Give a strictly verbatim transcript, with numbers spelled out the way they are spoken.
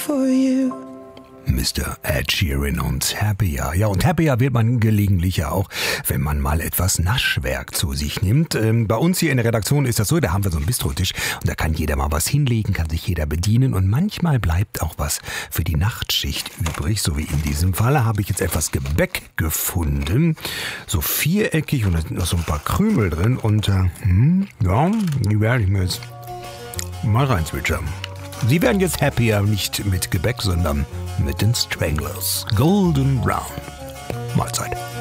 for you. Mister Ed Sheeran und Happier. Ja, und Happier wird man gelegentlich ja auch, wenn man mal etwas Naschwerk zu sich nimmt. Ähm, bei uns hier in der Redaktion ist das so, da haben wir so einen Bistrotisch und da kann jeder mal was hinlegen, kann sich jeder bedienen und manchmal bleibt auch was für die Nachtschicht übrig. So wie in diesem Fall habe ich jetzt etwas Gebäck gefunden. So viereckig und da sind noch so ein paar Krümel drin und äh, hm, ja, die werde ich mir jetzt mal reinzwitschern. Sie werden jetzt happier, nicht mit Gebäck, sondern mit den Stranglers. Golden Brown. Mahlzeit.